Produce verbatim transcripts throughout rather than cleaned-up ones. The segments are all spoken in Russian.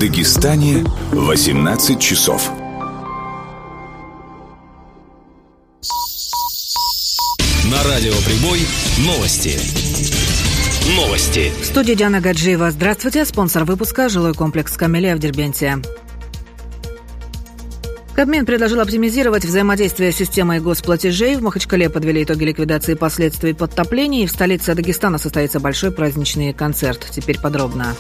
Дагестане восемнадцать часов. На радио Прибой новости. Новости. В студии Диана Гаджиева. Здравствуйте. Спонсор выпуска — жилой комплекс «Камелия» в Дербенте. Кабмин предложил оптимизировать взаимодействие с системой госплатежей. В Махачкале подвели итоги ликвидации последствий подтоплений. В столице Дагестана состоится большой праздничный концерт. Теперь подробно.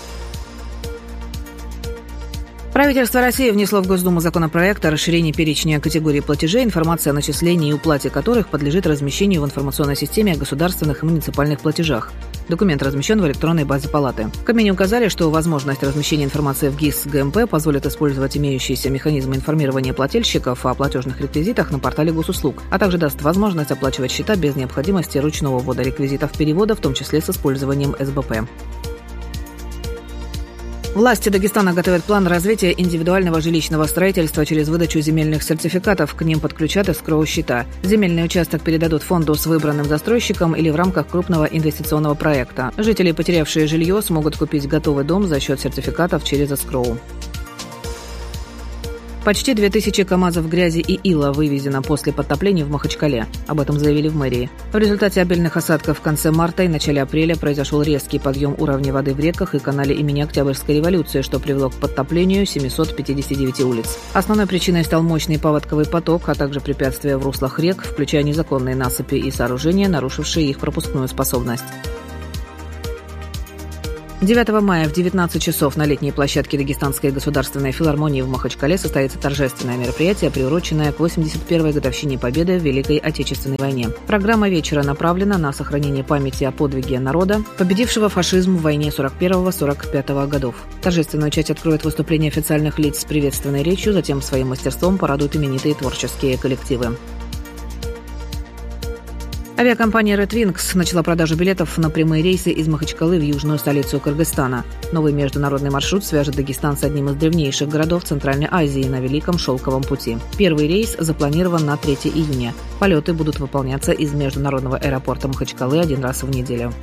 Правительство России внесло в Госдуму законопроект о расширении перечня категорий платежей, информация о начислении и уплате которых подлежит размещению в информационной системе о государственных и муниципальных платежах. Документ размещен в электронной базе Палаты. В Кабмине указали, что возможность размещения информации в ГИС ГМП позволит использовать имеющиеся механизмы информирования плательщиков о платежных реквизитах на портале госуслуг, а также даст возможность оплачивать счета без необходимости ручного ввода реквизитов перевода, в том числе с использованием эс бэ пэ. Власти Дагестана готовят план развития индивидуального жилищного строительства через выдачу земельных сертификатов. К ним подключат эскроу-счета. Земельный участок передадут фонду с выбранным застройщиком или в рамках крупного инвестиционного проекта. Жители, потерявшие жилье, смогут купить готовый дом за счет сертификатов через эскроу. Почти две тысячи КАМАЗов грязи и ила вывезено после подтоплений в Махачкале. Об этом заявили в мэрии. В результате обильных осадков в конце марта и начале апреля произошел резкий подъем уровня воды в реках и канале имени Октябрьской революции, что привело к подтоплению семисот пятидесяти девяти улиц. Основной причиной стал мощный паводковый поток, а также препятствия в руслах рек, включая незаконные насыпи и сооружения, нарушившие их пропускную способность. девятого мая в девятнадцать часов на летней площадке Дагестанской государственной филармонии в Махачкале состоится торжественное мероприятие, приуроченное к восемьдесят первой годовщине Победы в Великой Отечественной войне. Программа вечера направлена на сохранение памяти о подвиге народа, победившего фашизм в войне сорок первого — сорок пятого годов. Торжественную часть откроет выступление официальных лиц с приветственной речью, затем своим мастерством порадуют именитые творческие коллективы. Авиакомпания Red Wings начала продажу билетов на прямые рейсы из Махачкалы в южную столицу Кыргызстана. Новый международный маршрут свяжет Дагестан с одним из древнейших городов Центральной Азии на Великом Шелковом пути. Первый рейс запланирован на третьего июня. Полеты будут выполняться из международного аэропорта Махачкалы один раз в неделю.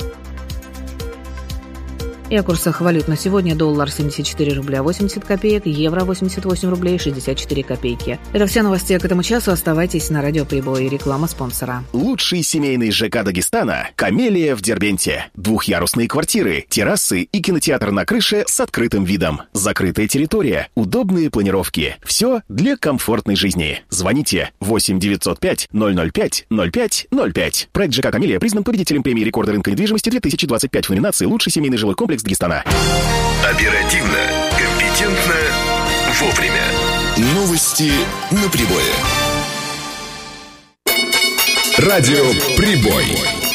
И о курсах валют на сегодня: доллар семьдесят четыре рубля восемьдесят копеек, евро восемьдесят восемь рублей шестьдесят четыре копейки. Это все новости к этому часу. Оставайтесь на радио Прибой. Реклама спонсора. Лучший семейный ЖК Дагестана — «Камелия» в Дербенте. Двухъярусные квартиры, террасы и кинотеатр на крыше с открытым видом. Закрытая территория, удобные планировки. Все для комфортной жизни. Звоните восемь девятьсот пять ноль ноль пять ноль пять ноль пять. Проект ЖК «Камелия» признан победителем премии «Рекорды рынка недвижимости» две тысячи двадцать пять в номинации «Лучший семейный жилой комплекс Дагестана». Оперативно, компетентно, вовремя. Новости на Прибое. Радио Прибой.